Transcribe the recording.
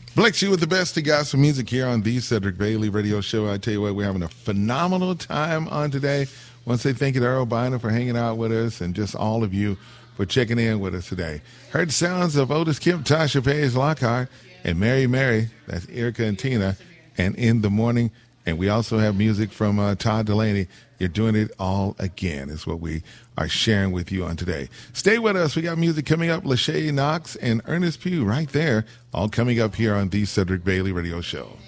Bless you with the best of gospel music here on the Cedric Bailey Radio Show. I tell you what, we're having a phenomenal time on today. I want to say thank you to Earl Bynum for hanging out with us and just all of you for checking in with us today. Heard the sounds of Otis Kemp, Tasha Page Lockhart, and Mary. That's Erica and Tina, and In the Morning. And we also have music from Todd Delaney. You're doing it all again is what we are sharing with you on today. Stay with us. We got music coming up. Lachey Knox and Ernest Pugh right there, all coming up here on the Cedric Bailey Radio Show.